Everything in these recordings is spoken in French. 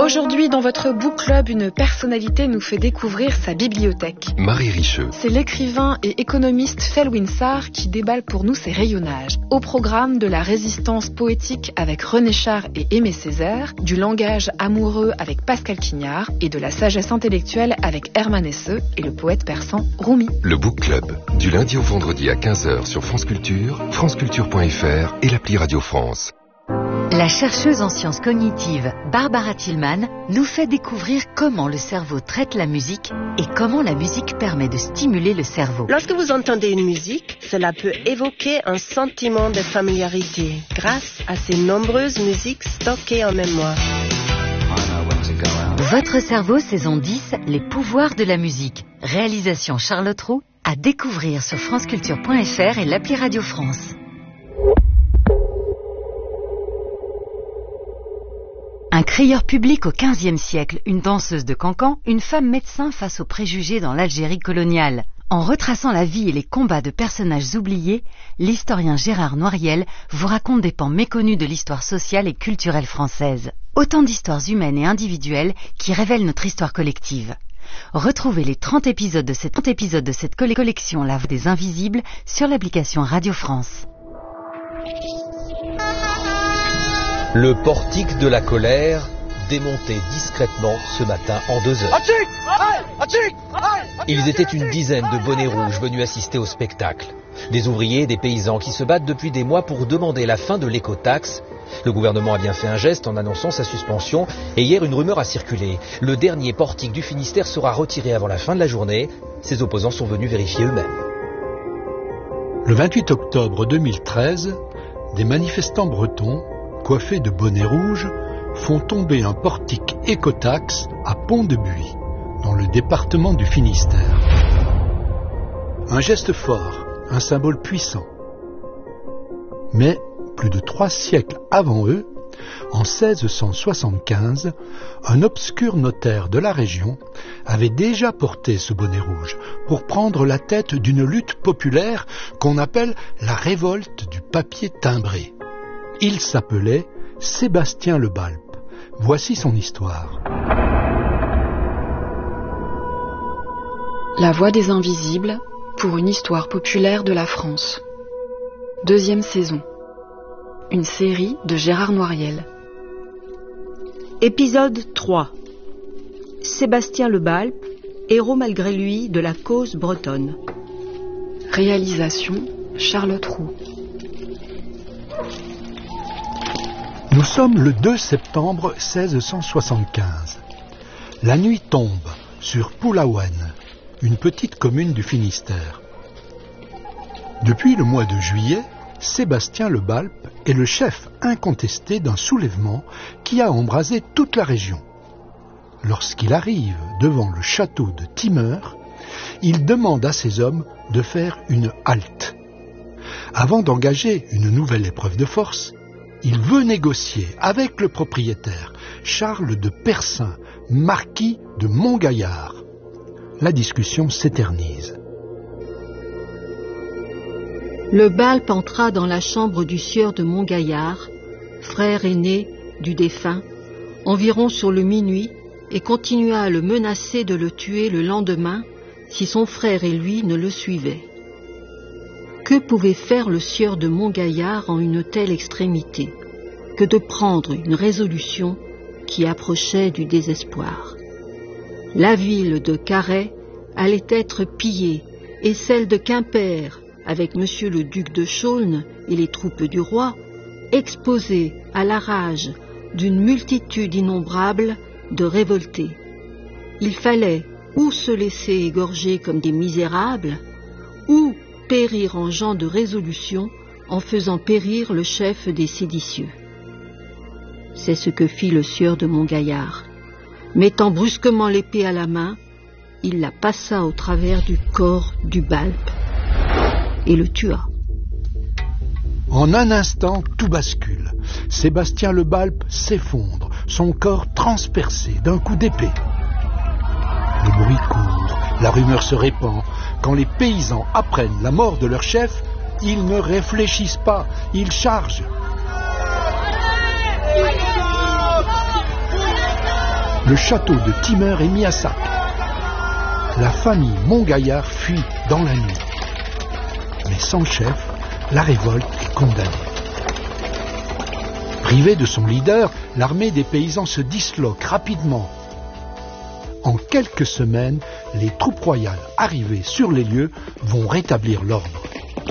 Aujourd'hui, dans votre book club, une personnalité nous fait découvrir sa bibliothèque. Marie Richeux. C'est l'écrivain et économiste Felwine Sarr qui déballe pour nous ses rayonnages. Au programme de la résistance poétique avec René Char et Aimé Césaire, du langage amoureux avec Pascal Quignard et de la sagesse intellectuelle avec Hermann Hesse et le poète persan Rumi. Le book club, du lundi au vendredi à 15h sur France Culture, franceculture.fr et l'appli Radio France. La chercheuse en sciences cognitives Barbara Tillman nous fait découvrir comment le cerveau traite la musique et comment la musique permet de stimuler le cerveau. Lorsque vous entendez une musique, cela peut évoquer un sentiment de familiarité grâce à ces nombreuses musiques stockées en mémoire. Votre cerveau, saison 10, les pouvoirs de la musique. Réalisation Charlotte Roux, à découvrir sur franceculture.fr et l'appli Radio France. Un crieur public au XVe siècle, une danseuse de cancan, une femme médecin face aux préjugés dans l'Algérie coloniale. En retraçant la vie et les combats de personnages oubliés, l'historien Gérard Noiriel vous raconte des pans méconnus de l'histoire sociale et culturelle française. Autant d'histoires humaines et individuelles qui révèlent notre histoire collective. Retrouvez les 30 épisodes de cette collection La Voix des Invisibles sur l'application Radio France. Le portique de la colère, démonté discrètement ce matin en 2 heures. Ils étaient une dizaine de bonnets rouges venus assister au spectacle. Des ouvriers, des paysans qui se battent depuis des mois pour demander la fin de l'écotaxe. Le gouvernement a bien fait un geste en annonçant sa suspension et hier une rumeur a circulé. Le dernier portique du Finistère sera retiré avant la fin de la journée. Ses opposants sont venus vérifier eux-mêmes. Le 28 octobre 2013, des manifestants bretons coiffés de bonnets rouges, font tomber un portique écotaxe à Pont-de-Buis, dans le département du Finistère. Un geste fort, un symbole puissant. Mais, plus de 3 siècles avant eux, en 1675, un obscur notaire de la région avait déjà porté ce bonnet rouge pour prendre la tête d'une lutte populaire qu'on appelle la révolte du papier timbré. Il s'appelait Sébastien Le Balp. Voici son histoire. La Voix des Invisibles pour une histoire populaire de la France. 2e saison. Une série de Gérard Noiriel. Épisode 3. Sébastien Le Balp, héros malgré lui de la cause bretonne. Réalisation Charlotte Roux. Nous sommes le 2 septembre 1675. La nuit tombe sur Poulaouen, une petite commune du Finistère. Depuis le mois de juillet, Sébastien Le Balp est le chef incontesté d'un soulèvement qui a embrasé toute la région. Lorsqu'il arrive devant le château de Timeur, il demande à ses hommes de faire une halte. Avant d'engager une nouvelle épreuve de force, il veut négocier avec le propriétaire, Charles de Percin, marquis de Montgaillard. La discussion s'éternise. Le Balp entra dans la chambre du sieur de Montgaillard, frère aîné du défunt, environ sur le minuit, et continua à le menacer de le tuer le lendemain si son frère et lui ne le suivaient. Que pouvait faire le sieur de Montgaillard en une telle extrémité que de prendre une résolution qui approchait du désespoir? La ville de Carhaix allait être pillée et celle de Quimper, avec monsieur le duc de Chaulnes et les troupes du roi, exposée à la rage d'une multitude innombrable de révoltés. Il fallait ou se laisser égorger comme des misérables, ou périr en gens de résolution en faisant périr le chef des séditieux. C'est ce que fit le sieur de Montgaillard. Mettant brusquement l'épée à la main, il la passa au travers du corps du Balp et le tua. En un instant, tout bascule. Sébastien Le Balp s'effondre, son corps transpercé d'un coup d'épée. Le bruit court, la rumeur se répand. Quand les paysans apprennent la mort de leur chef, ils ne réfléchissent pas, ils chargent. le château de Timeur est mis à sac. La famille Montgaillard fuit dans la nuit. Mais sans chef, la révolte est condamnée. Privée de son leader, l'armée des paysans se disloque rapidement. En quelques semaines, les troupes royales arrivées sur les lieux vont rétablir l'ordre.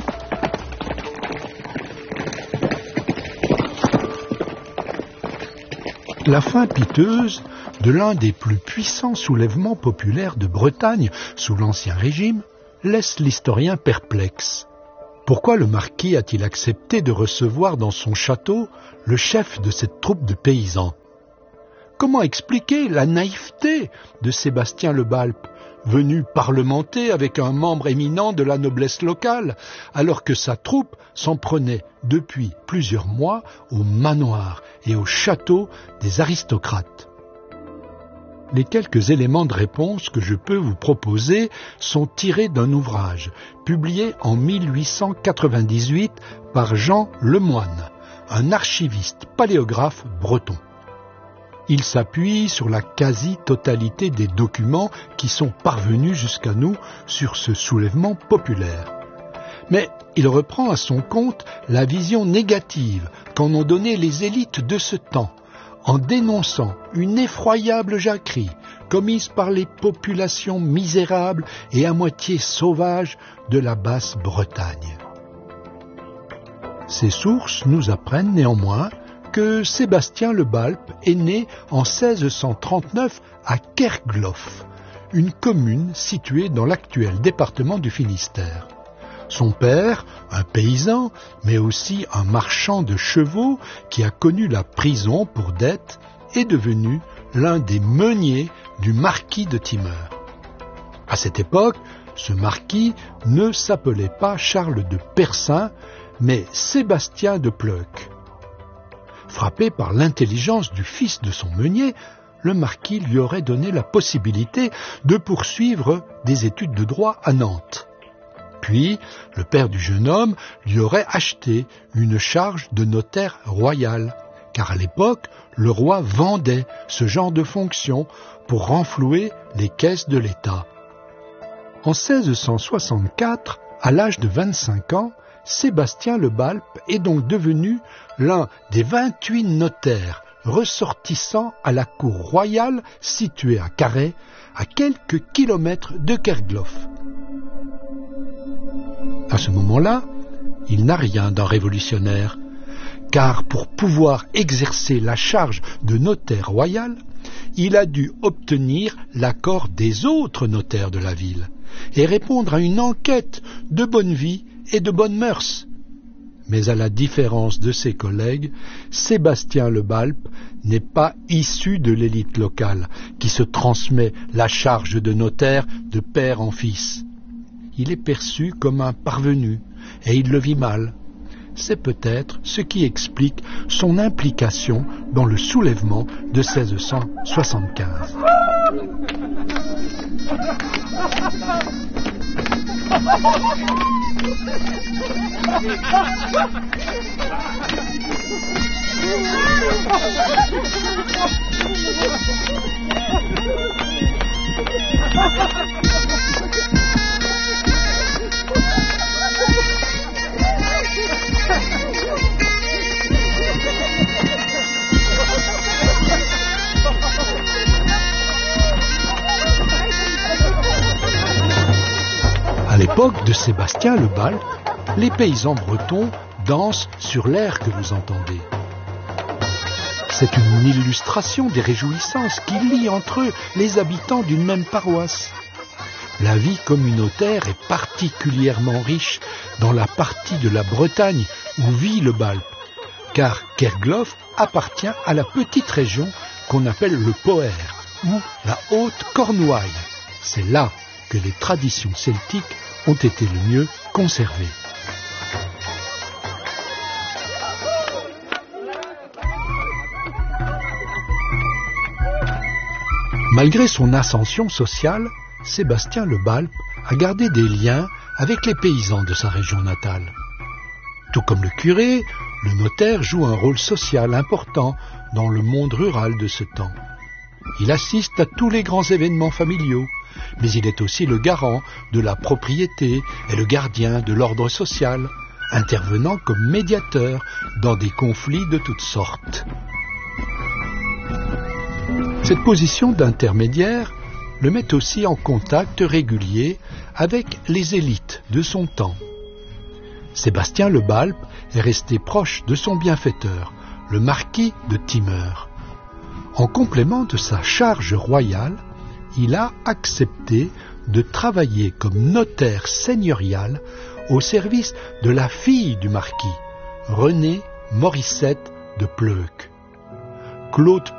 La fin piteuse de l'un des plus puissants soulèvements populaires de Bretagne sous l'Ancien Régime laisse l'historien perplexe. Pourquoi le marquis a-t-il accepté de recevoir dans son château le chef de cette troupe de paysans? Comment expliquer la naïveté de Sébastien Le Balp, venu parlementer avec un membre éminent de la noblesse locale, alors que sa troupe s'en prenait depuis plusieurs mois au manoir et au château des aristocrates? Les quelques éléments de réponse que je peux vous proposer sont tirés d'un ouvrage publié en 1898 par Jean Lemoine, un archiviste paléographe breton. Il s'appuie sur la quasi-totalité des documents qui sont parvenus jusqu'à nous sur ce soulèvement populaire. Mais il reprend à son compte la vision négative qu'en ont donnée les élites de ce temps, en dénonçant une effroyable jacquerie commise par les populations misérables et à moitié sauvages de la Basse-Bretagne. Ces sources nous apprennent néanmoins que Sébastien Le Balp est né en 1639 à Kerglof, une commune située dans l'actuel département du Finistère. Son père, un paysan, mais aussi un marchand de chevaux qui a connu la prison pour dette, est devenu l'un des meuniers du marquis de Timeur. À cette époque, ce marquis ne s'appelait pas Charles de Percin, mais Sébastien de Pleuc. Frappé par l'intelligence du fils de son meunier, le marquis lui aurait donné la possibilité de poursuivre des études de droit à Nantes. Puis, le père du jeune homme lui aurait acheté une charge de notaire royal, car à l'époque, le roi vendait ce genre de fonction pour renflouer les caisses de l'État. En 1664, à l'âge de 25 ans, Sébastien Le Balp est donc devenu l'un des 28 notaires ressortissants à la cour royale située à Carhaix, à quelques kilomètres de Kerglof. À ce moment-là, il n'a rien d'un révolutionnaire, car pour pouvoir exercer la charge de notaire royal, il a dû obtenir l'accord des autres notaires de la ville et répondre à une enquête de bonne vie et de bonnes mœurs. Mais à la différence de ses collègues, Sébastien Le Balp n'est pas issu de l'élite locale qui se transmet la charge de notaire de père en fils. Il est perçu comme un parvenu et il le vit mal. C'est peut-être ce qui explique son implication dans le soulèvement de 1675. À l'époque de Sébastien Le Balp, les paysans bretons dansent sur l'air que vous entendez. C'est une illustration des réjouissances qui lient entre eux les habitants d'une même paroisse. La vie communautaire est particulièrement riche dans la partie de la Bretagne où vit Le Balp, car Kerglof appartient à la petite région qu'on appelle le Poer, ou la Haute Cornouaille. C'est là que les traditions celtiques ont été le mieux conservées. Malgré son ascension sociale, Sébastien Le Balp a gardé des liens avec les paysans de sa région natale. Tout comme le curé, le notaire joue un rôle social important dans le monde rural de ce temps. Il assiste à tous les grands événements familiaux, mais il est aussi le garant de la propriété et le gardien de l'ordre social, intervenant comme médiateur dans des conflits de toutes sortes. Cette position d'intermédiaire le met aussi en contact régulier avec les élites de son temps. Sébastien Le Balp est resté proche de son bienfaiteur, le marquis de Timeur. En complément de sa charge royale, il a accepté de travailler comme notaire seigneurial au service de la fille du marquis, Renée Morissette de Pleuc. Claude